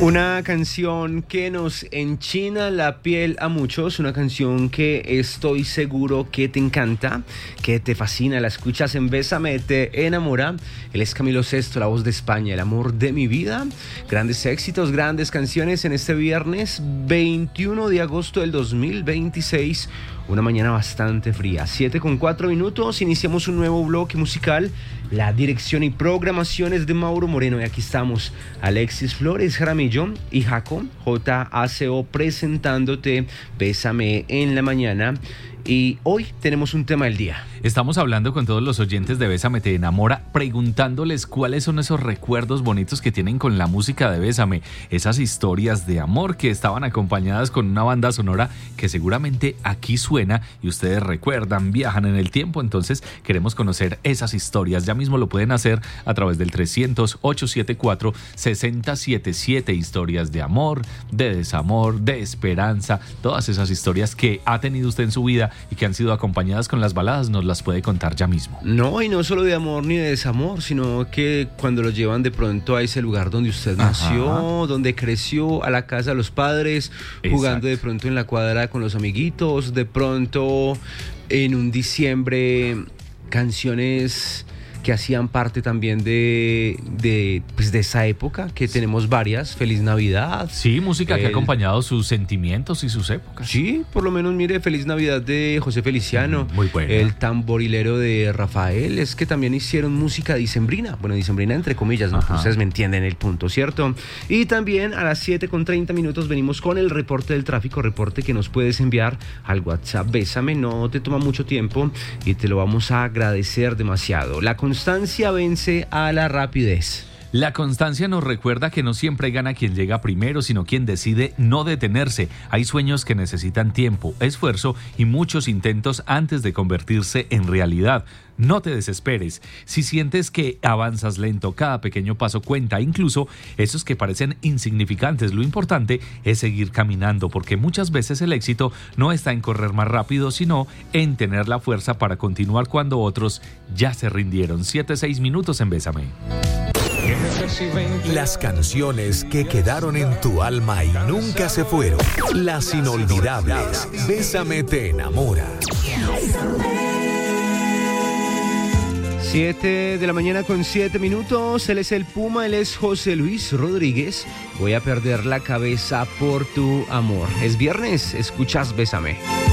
Una canción que nos enchina la piel a muchos, una canción que estoy seguro que te encanta, que te fascina, la escuchas en Bésame, te enamora. Él es Camilo Sesto, la voz de España, el amor de mi vida. Grandes éxitos, grandes canciones en este viernes 21 de agosto del 2026. Una mañana bastante fría, 7:04. Iniciamos un nuevo bloque musical. La dirección y programación es de Mauro Moreno y aquí estamos Alexis Flores Jaramillo y Jaco JACO presentándote Bésame en la mañana. Y hoy tenemos un tema del día. Estamos hablando con todos los oyentes de Bésame te enamora, preguntándoles cuáles son esos recuerdos bonitos que tienen con la música de Bésame, esas historias de amor que estaban acompañadas con una banda sonora que seguramente aquí suena y ustedes recuerdan, viajan en el tiempo. Entonces queremos conocer esas historias. Ya mismo lo pueden hacer a través del 300-874-6077. Historias de amor, de desamor, de esperanza, todas esas historias que ha tenido usted en su vida y que han sido acompañadas con las baladas, nos las puede contar ya mismo. No, y no solo de amor ni de desamor, sino que cuando lo llevan de pronto a ese lugar donde usted nació, donde creció, a la casa de los padres, jugando de pronto en la cuadra con los amiguitos, de pronto en un diciembre, canciones que hacían parte también de esa época, que tenemos varias. Feliz Navidad. Sí, música que ha acompañado sus sentimientos y sus épocas. Sí, por lo menos mire, Feliz Navidad de José Feliciano. Muy buena. El Tamborilero de Rafael. Es que también hicieron música dicembrina. Bueno, dicembrina entre comillas, ¿no? Ustedes me entienden el punto, ¿cierto? Y también a las 7:30 venimos con el reporte del tráfico, reporte que nos puedes enviar al WhatsApp Bésame. No te toma mucho tiempo y te lo vamos a agradecer demasiado. La constancia vence a la rapidez. La constancia nos recuerda que no siempre gana quien llega primero, sino quien decide no detenerse. Hay sueños que necesitan tiempo, esfuerzo y muchos intentos antes de convertirse en realidad. No te desesperes. Si sientes que avanzas lento, cada pequeño paso cuenta, incluso esos que parecen insignificantes. Lo importante es seguir caminando, porque muchas veces el éxito no está en correr más rápido, sino en tener la fuerza para continuar cuando otros ya se rindieron. 7:06 en Bésame. Las canciones que quedaron en tu alma y nunca se fueron. Las inolvidables. Bésame te enamora. 7:07. Él es el Puma, él es José Luis Rodríguez. Voy a perder la cabeza por tu amor. Es viernes, escuchas Bésame.